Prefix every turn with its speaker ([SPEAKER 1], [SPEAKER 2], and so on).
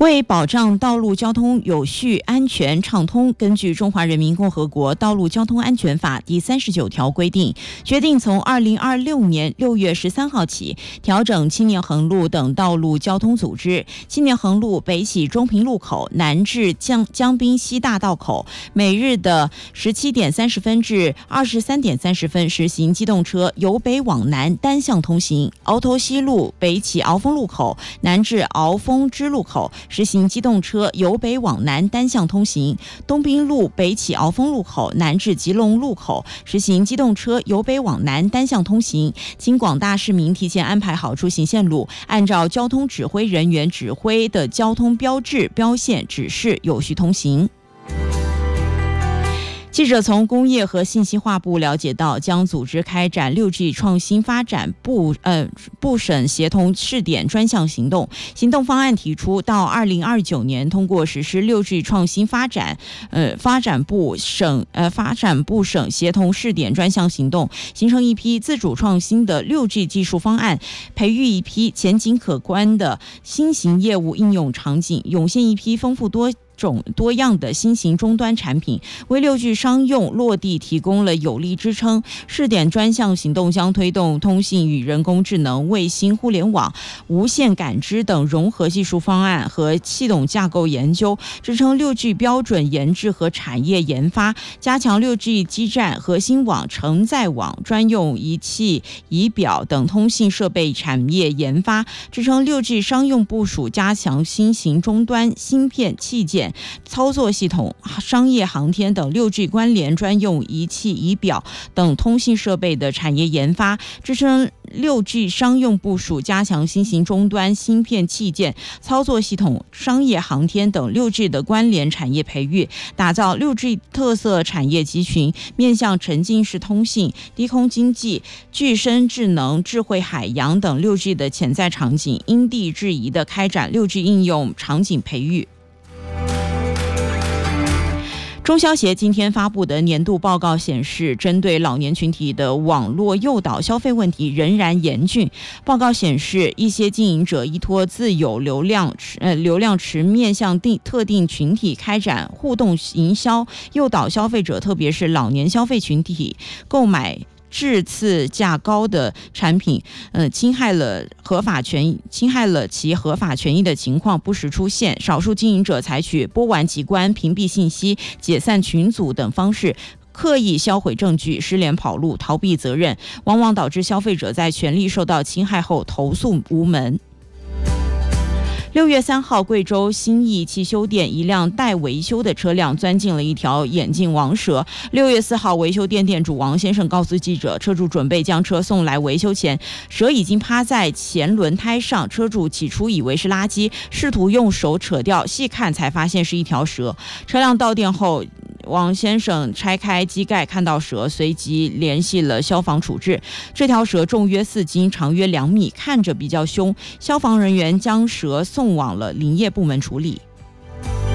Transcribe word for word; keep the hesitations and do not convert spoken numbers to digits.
[SPEAKER 1] 为保障道路交通有序、安全、畅通，根据《中华人民共和国道路交通安全法》第三十九条规定，决定从二零二六年六月十三号起，调整青年横路等道路交通组织。青年横路北起中平路口，南至江江滨西大道口，每日的十七点三十分至二十三点三十分实行机动车由北往南单向通行。鳌头西路北起鳌峰路口，南至鳌峰支路口，实行机动车由北往南单向通行。东滨路北起鳌峰路口，南至吉隆路口，实行机动车由北往南单向通行。请广大市民提前安排好出行线路，按照交通指挥人员指挥的交通标志、标线指示有序通行。记者从工业和信息化部了解到，将组织开展 六 G 创新发展部呃部省协同试点专项行动。行动方案提出，到二零二九年通过实施 六 G 创新发展呃发展部省呃发展部省协同试点专项行动，形成一批自主创新的 六 G 技术方案，培育一批前景可观的新型业务应用场景，涌现一批丰富多种多样的新型终端产品，为 六 G 商用落地提供了有力支撑。试点专项行动将推动通信与人工智能、卫星互联网、无线感知等融合技术方案和系统架构研究，支撑 六 G 标准研制和产业研发，加强 六 G 基站、核心网、承载网、专用仪器、仪表等通信设备产业研发，支撑 六 G 商用部署，加强新型终端、芯片、器件、操作系统、商业航天等 六 G 关联专用仪器、仪表等通信设备的产业研发，支撑 六 G 商用部署，加强新型终端、芯片、器件、操作系统、商业航天等 六 G 的关联产业培育，打造 六 G 特色产业集群，面向沉浸式通信、低空经济、具身智能、智慧海洋等 六 G 的潜在场景，因地制宜的开展 六 G 应用场景培育。中消协今天发布的年度报告显示，针对老年群体的网络诱导消费问题仍然严峻。报告显示，一些经营者依托自有流量呃流量池面向定特定群体开展互动营销，诱导消费者，特别是老年消费群体购买质次价高的产品，呃，侵害了合法权侵害了其合法权益的情况不时出现。少数经营者采取拨完即关、屏蔽信息、解散群组等方式，刻意销毁证据、失联跑路、逃避责任，往往导致消费者在权利受到侵害后投诉无门。六月三号，贵州兴义汽修店一辆待维修的车辆钻进了一条眼镜王蛇。六月四号，维修店店主王先生告诉记者，车主准备将车送来维修前，蛇已经趴在前轮胎上，车主起初以为是垃圾，试图用手扯掉，细看才发现是一条蛇。车辆到店后，王先生拆开机盖看到蛇，随即联系了消防处置。这条蛇重约四斤，长约两米，看着比较凶。消防人员将蛇送往了林业部门处理。